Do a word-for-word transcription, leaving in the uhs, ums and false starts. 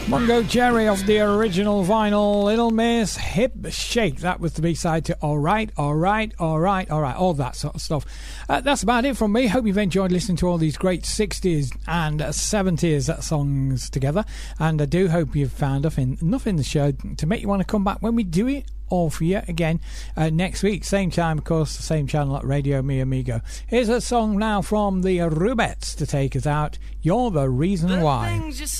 Mungo Jerry of the original vinyl, Little Miss Hip Shake. That was the B-side to Alright, Alright, Alright, Alright, all that sort of stuff. Uh, that's about it from me. Hope you've enjoyed listening to all these great sixties and seventies songs together. And I do hope you've found enough in, enough in the show to make you want to come back when we do it all for you again uh, next week. Same time, of course, the same channel at Radio Mi Amigo. Here's a song now from the Rubettes to take us out. You're the Reason the Why.